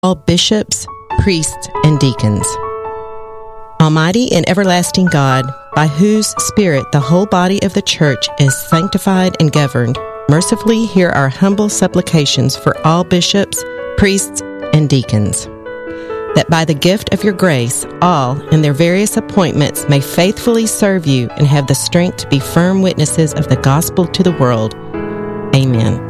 all bishops, priests, and deacons. Almighty and everlasting God, by whose Spirit the whole body of the Church is sanctified and governed, mercifully hear our humble supplications for all bishops, priests, and deacons, that by the gift of your grace, all in their various appointments may faithfully serve you and have the strength to be firm witnesses of the gospel to the world. Amen.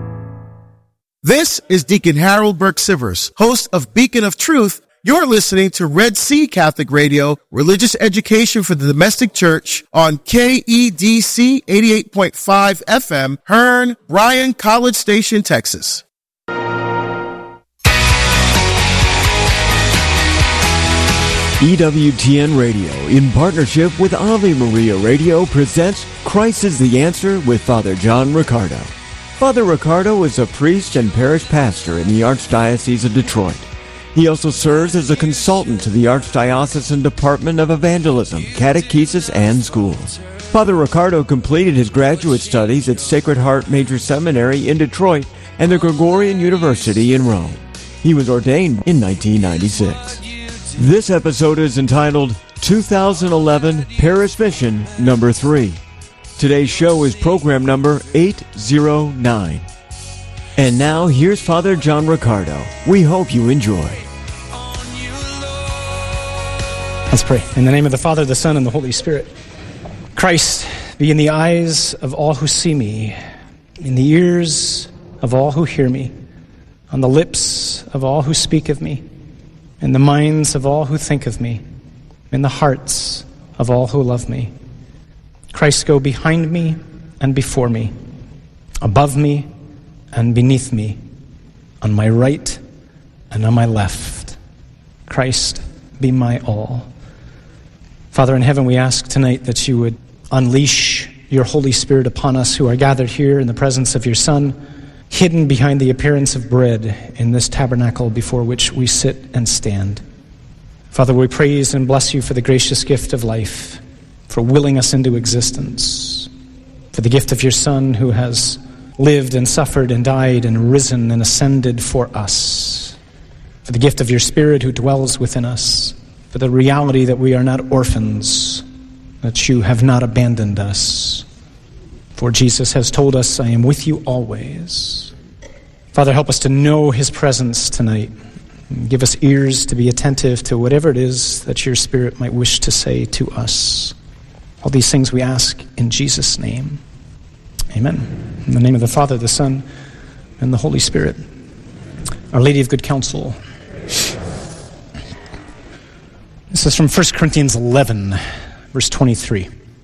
This is Deacon Harold Burke-Sivers, host of Beacon of Truth. You're listening to Red Sea Catholic Radio, religious education for the domestic church on KEDC 88.5 FM, Hearn, Bryan, College Station, Texas. EWTN Radio, in partnership with Ave Maria Radio, presents Christ is the Answer with Father John Riccardo. Father Riccardo is a priest and parish pastor in the Archdiocese of Detroit. He also serves as a consultant to the Archdiocesan Department of Evangelism, Catechesis, and Schools. Father Riccardo completed his graduate studies at Sacred Heart Major Seminary in Detroit and the Gregorian University in Rome. He was ordained in 1996. This episode is entitled 2011 Parish Mission Number 3. Today's show is program number 809. And now, here's Father John Riccardo. We hope you enjoy. Let's pray. In the name of the Father, the Son, and the Holy Spirit. Christ, be in the eyes of all who see me, in the ears of all who hear me, on the lips of all who speak of me, in the minds of all who think of me, in the hearts of all who love me. Christ, go behind me and before me, above me and beneath me, on my right and on my left. Christ, be my all. Father in heaven, we ask tonight that you would unleash your Holy Spirit upon us who are gathered here in the presence of your Son, hidden behind the appearance of bread in this tabernacle before which we sit and stand. Father, we praise and bless you for the gracious gift of life, for willing us into existence, for the gift of your Son who has lived and suffered and died and risen and ascended for us, for the gift of your Spirit who dwells within us, for the reality that we are not orphans, that you have not abandoned us. For Jesus has told us, I am with you always. Father, help us to know his presence tonight. Give us ears to be attentive to whatever it is that your Spirit might wish to say to us. All these things we ask in Jesus' name. Amen. In the name of the Father, the Son, and the Holy Spirit. Our Lady of Good Counsel. This is from 1 Corinthians 11, verse 23.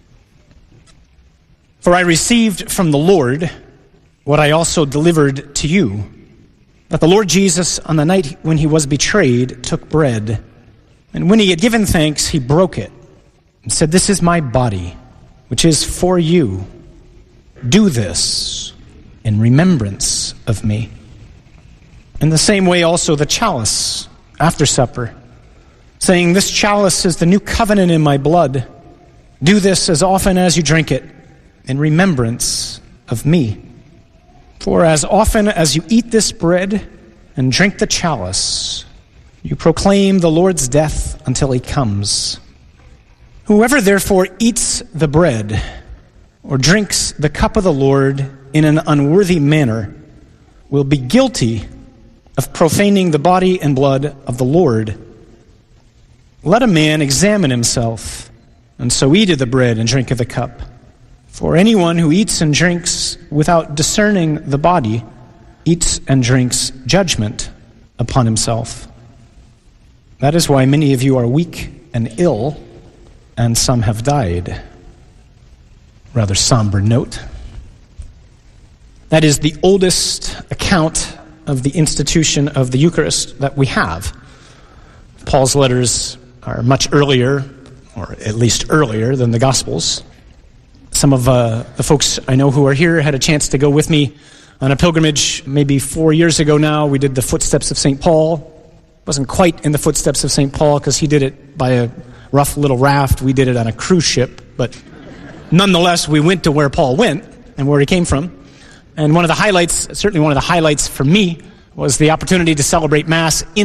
For I received from the Lord what I also delivered to you, that the Lord Jesus, on the night when he was betrayed, took bread, and when he had given thanks, he broke it, and said, This is my body, which is for you. Do this in remembrance of me. In the same way also the chalice after supper, saying, This chalice is the new covenant in my blood. Do this as often as you drink it in remembrance of me. For as often as you eat this bread and drink the chalice, you proclaim the Lord's death until he comes. Whoever therefore eats the bread or drinks the cup of the Lord in an unworthy manner will be guilty of profaning the body and blood of the Lord. Let a man examine himself, and so eat of the bread and drink of the cup. For anyone who eats and drinks without discerning the body eats and drinks judgment upon himself. That is why many of you are weak and ill, and some have died. Rather somber note. That is the oldest account of the institution of the Eucharist that we have. Paul's letters are much earlier, or at least earlier, than the Gospels. Some of the folks I know who are here had a chance to go with me on a pilgrimage maybe 4 years ago now. We did the footsteps of St. Paul. Wasn't quite in the footsteps of St. Paul because he did it by a rough little raft. We did it on a cruise ship, but nonetheless, we went to where Paul went and where he came from. And one of the highlights, certainly one of the highlights for me, was the opportunity to celebrate Mass in